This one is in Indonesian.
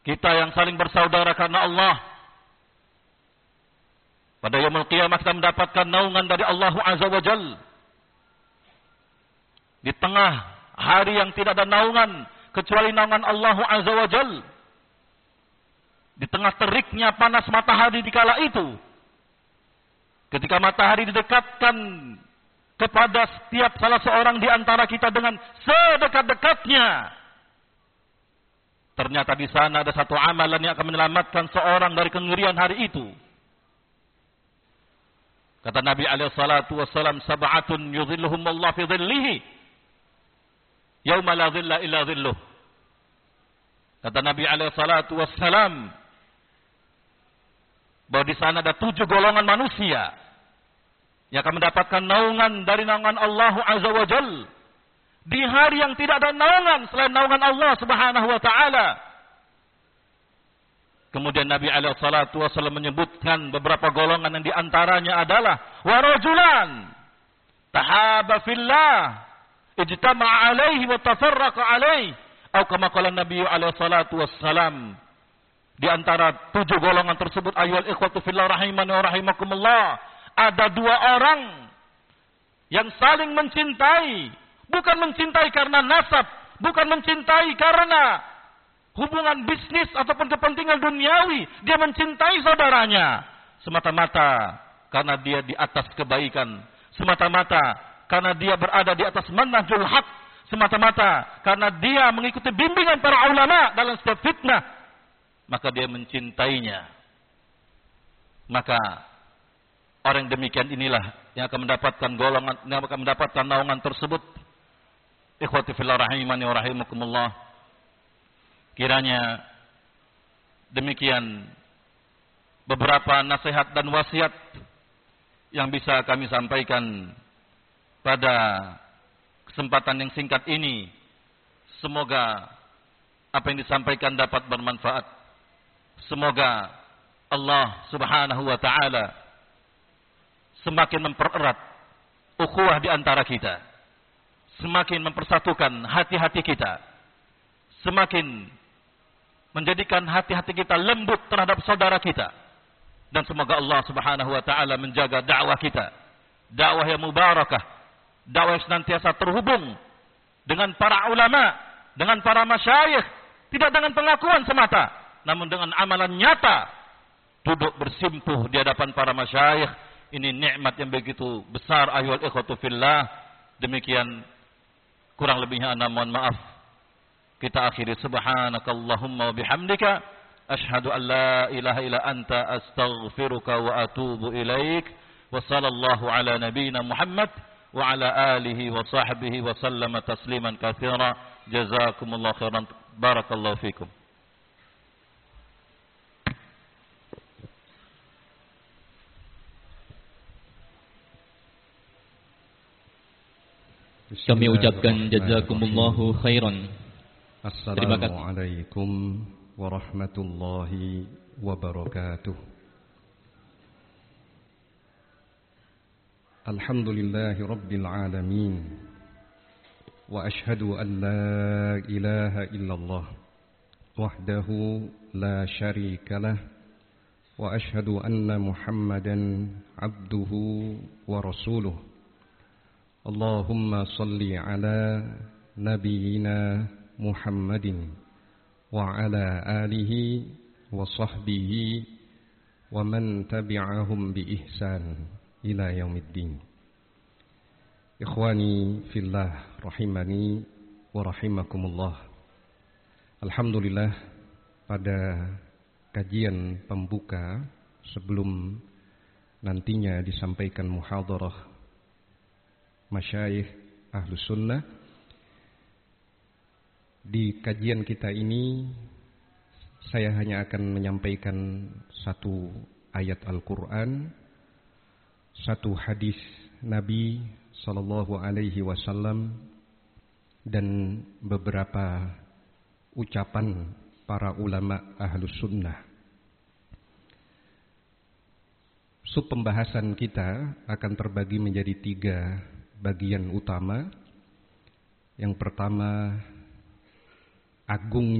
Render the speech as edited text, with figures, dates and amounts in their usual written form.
Kita yang saling bersaudara karena Allah. Pada yaumul qiyamah kita mendapatkan naungan dari Allah Azza wa Jalla. Di tengah hari yang tidak ada naungan kecuali naungan Allah Azza wa Jalla. Di tengah teriknya panas matahari di kala itu, ketika matahari didekatkan kepada setiap salah seorang di antara kita dengan sedekat-dekatnya, ternyata di sana ada satu amalan yang akan menyelamatkan seorang dari kengerian hari itu. Kata Nabi alaihi salatu wassalam, sab'atun yudhilluhumullah fi dhillihi yauma la dhilla illa dhilluh. Kata Nabi alaihi salatu wassalam bahwa di sana ada 7 golongan manusia yang akan mendapatkan naungan dari naungan Allah Azza wa Jalla di hari yang tidak ada naungan selain naungan Allah Subhanahu wa taala. Kemudian Nabi alaihi salatu wasallam menyebutkan beberapa golongan yang di antaranya adalah wa rajulan tahaba fillah ijtama'a alaihi wa tafarraqa alaihi, atau kama qala Nabi alaihi salatu wassalam. Di antara 7 golongan tersebut, ayyuhal ikhwatu fillah rahimani wa rahimakumullah, ada 2 orang yang saling mencintai, bukan mencintai karena nasab, bukan mencintai karena hubungan bisnis ataupun kepentingan duniawi. Dia mencintai saudaranya semata-mata karena dia di atas kebaikan, semata-mata karena dia berada di atas manhajul haq, semata-mata karena dia mengikuti bimbingan para ulama dalam setiap fitnah, maka dia mencintainya. Maka orang demikian inilah yang akan mendapatkan golongan, yang akan mendapatkan naungan tersebut. Ikhwati fillah rahimani wa rahimakumullah. Kiranya demikian beberapa nasihat dan wasiat yang bisa kami sampaikan pada kesempatan yang singkat ini. Semoga apa yang disampaikan dapat bermanfaat. Semoga Allah Subhanahu wa taala semakin mempererat ukhuwah di antara kita, semakin mempersatukan hati-hati kita, semakin menjadikan hati-hati kita lembut terhadap saudara kita, dan semoga Allah Subhanahu wa taala menjaga dakwah kita, dakwah yang mubarakah, dakwah yang senantiasa terhubung dengan para ulama, dengan para masyayikh, tidak dengan pengakuan semata, namun dengan amalan nyata, duduk bersimpuh di hadapan para masyayikh. Ini nikmat yang begitu besar, ayyuhal ikhwatu fillah. Demikian kurang lebihnya ana mohon maaf. Kita akhiri subhanakallahumma wa bihamdika asyhadu an la ilaha illa anta astaghfiruka wa atubu ilaik. Wa sallallahu ala nabiyyina Muhammad wa ala alihi wa sahbihi wa sallama tasliman katsira. Jazakumullahu khairan. Barakallahu fikum. Kami ucapkan jazakumullahu khairan. Assalamualaikum warahmatullahi wabarakatuh. Alhamdulillahi rabbil alamin. Wa ashhadu an la ilaha illallah wahdahu la syarika lah. Wa ashhadu anna Muhammadan abduhu wa rasuluh. Allahumma salli ala nabiyyina Muhammadin wa ala alihi wa sahbihi wa man tabi'ahum bi ihsan ila yaumiddin. Ikhwani fillah rahimani wa rahimakumullah. Alhamdulillah, pada kajian pembuka sebelum nantinya disampaikan muhadarah masyayikh Ahlus Sunnah, di kajian kita ini saya hanya akan menyampaikan satu ayat Al-Quran, satu hadis Nabi Sallallahu Alaihi Wasallam, dan beberapa ucapan para ulama Ahlus Sunnah. Sub pembahasan kita akan terbagi menjadi 3 bagian utama. Yang pertama, agung